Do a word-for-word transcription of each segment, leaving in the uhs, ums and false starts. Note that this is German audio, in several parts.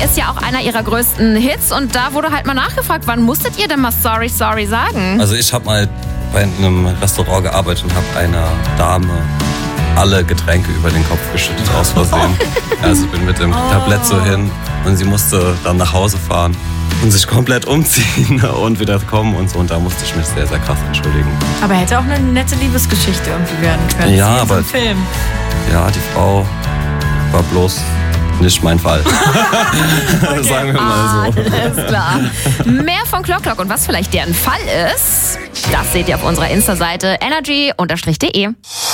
ist ja auch einer ihrer größten Hits und da wurde halt mal nachgefragt, wann musstet ihr denn mal Sorry, Sorry sagen? Also ich habe mal bei einem Restaurant gearbeitet und habe einer Dame alle Getränke über den Kopf geschüttet, aus Versehen. Also bin mit dem oh. Tablett so hin und sie musste dann nach Hause fahren und sich komplett umziehen und wieder kommen und so. Und da musste ich mich sehr, sehr krass entschuldigen. Aber hätte auch eine nette Liebesgeschichte irgendwie werden können. Ja, aber im Film. Ja, die Frau war bloß nicht mein Fall. Okay. Sagen wir mal so. Alles klar. Mehr von Clock Clock und was vielleicht deren Fall ist, das seht ihr auf unserer Insta-Seite energy Bindestrich de.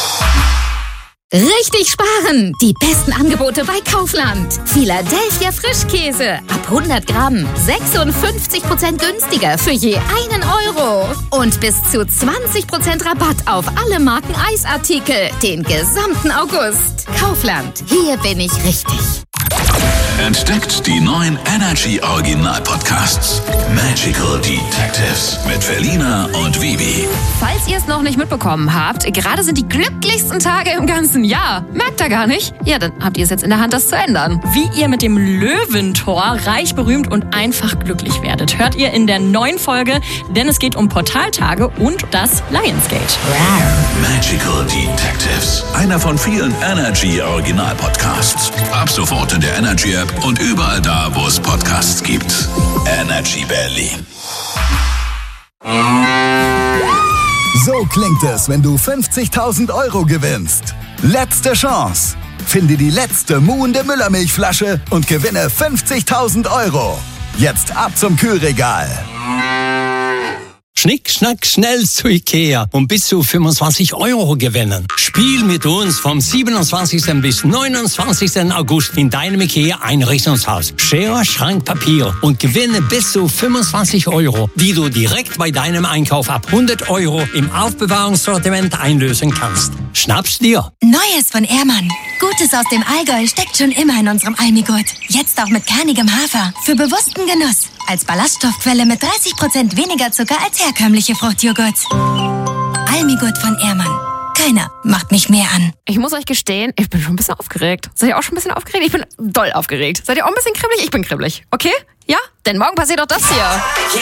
Richtig sparen! Die besten Angebote bei Kaufland. Philadelphia Frischkäse. Ab hundert Gramm. sechsundfünfzig Prozent günstiger für je einen Euro. Und bis zu zwanzig Prozent Rabatt auf alle Marken Eisartikel. Den gesamten August. Kaufland. Hier bin ich richtig. Entdeckt die neuen Energy Original Podcasts. Magical Detectives mit Felina und Vivi. Falls ihr es noch nicht mitbekommen habt, gerade sind die glücklichsten Tage im ganzen Jahr. Merkt ihr gar nicht? Ja, dann habt ihr es jetzt in der Hand, das zu ändern. Wie ihr mit dem Löwentor reich, berühmt und einfach glücklich werdet, hört ihr in der neuen Folge, denn es geht um Portaltage und das Lionsgate. Magical Detectives. Einer von vielen Energy Original Podcasts. Ab sofort in der Energy App und überall da, wo es Podcasts gibt. Energy Berlin. So klingt es, wenn du fünfzigtausend Euro gewinnst. Letzte Chance. Finde die letzte muhende Müllermilchflasche und gewinne fünfzigtausend Euro. Jetzt ab zum Kühlregal. Schnick, schnack, schnell zu Ikea und bis zu fünfundzwanzig Euro gewinnen. Spiel mit uns vom siebenundzwanzigsten bis neunundzwanzigsten August in deinem Ikea Einrichtungshaus. Schere, Schrank, Papier und gewinne bis zu fünfundzwanzig Euro, die du direkt bei deinem Einkauf ab hundert Euro im Aufbewahrungssortiment einlösen kannst. Schnapp's dir. Neues von Ehrmann. Gutes aus dem Allgäu steckt schon immer in unserem Almigurt. Jetzt auch mit kernigem Hafer. Für bewussten Genuss. Als Ballaststoffquelle mit dreißig Prozent weniger Zucker als herkömmliche Fruchtjoghurts. Almigurt von Ehrmann. Keiner macht mich mehr an. Ich muss euch gestehen, ich bin schon ein bisschen aufgeregt. Seid ihr auch schon ein bisschen aufgeregt? Ich bin doll aufgeregt. Seid ihr auch ein bisschen kribbelig? Ich bin kribbelig. Okay? Ja? Denn morgen passiert auch das hier.